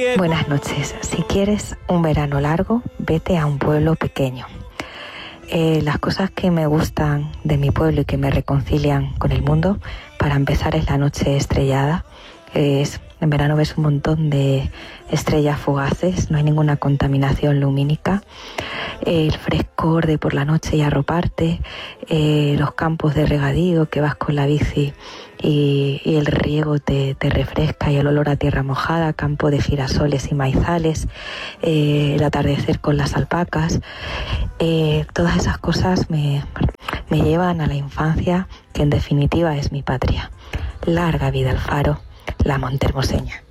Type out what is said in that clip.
Buenas noches. Si quieres un verano largo, vete a un pueblo pequeño. Las cosas que me gustan de mi pueblo y que me reconcilian con el mundo, para empezar, es la noche estrellada. En verano ves un montón de estrellas fugaces, no hay ninguna contaminación lumínica. El frescor de por la noche y arroparte, los campos de regadío que vas con la bici y el riego te refresca, y el olor a tierra mojada, campo de girasoles y maizales, el atardecer con las alpacas, todas esas cosas me llevan a la infancia, que en definitiva es mi patria. Larga vida al Faro, la montehermoseña.